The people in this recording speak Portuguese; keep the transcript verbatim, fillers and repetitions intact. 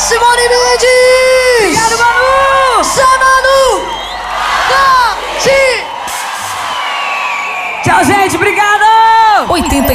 Simone Mendes! Obrigado, Manu! Zé Manu! Tati! Tchau, gente, obrigado! oitenta